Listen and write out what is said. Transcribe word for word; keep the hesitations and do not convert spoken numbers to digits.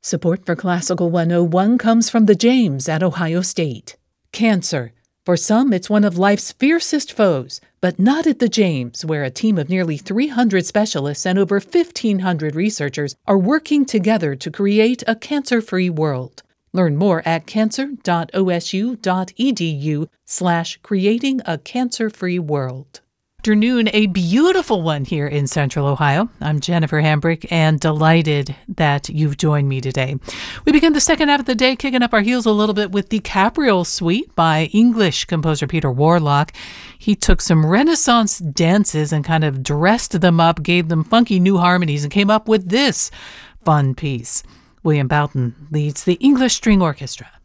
Support for Classical one oh one comes from the James at Ohio State. Cancer. For some, it's one of life's fiercest foes, but not at the James, where a team of nearly three hundred specialists and over fifteen hundred researchers are working together to create a cancer-free world. Learn more at cancer.osu.edu slash creating a cancer-free world. Afternoon, a beautiful one here in Central Ohio. I'm Jennifer Hambrick and delighted that you've joined me today. We begin the second half of the day kicking up our heels a little bit with the Capriole Suite by English composer Peter Warlock. He took some Renaissance dances and kind of dressed them up, gave them funky new harmonies, and came up with this fun piece. William Boughton leads the English String Orchestra.